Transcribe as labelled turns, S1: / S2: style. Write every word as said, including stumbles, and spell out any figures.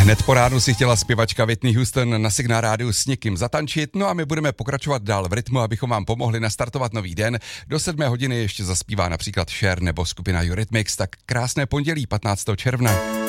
S1: Hned po ránu si chtěla zpěvačka Whitney Houston na Signál rádiu s někým zatančit, no a my budeme pokračovat dál v rytmu, abychom vám pomohli nastartovat nový den. Do sedmé hodiny ještě zaspívá například Cher nebo skupina Eurythmics, tak krásné pondělí patnáctého června.